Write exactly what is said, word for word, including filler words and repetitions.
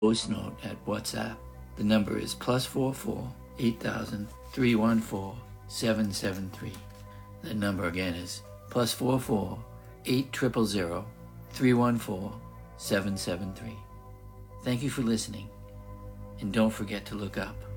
voice note at WhatsApp. The number is plus four four eight thousand three one four seven seven three. That number again is plus four four eight triple zero three one four seven seven three. Thank you for listening, and don't forget to look up.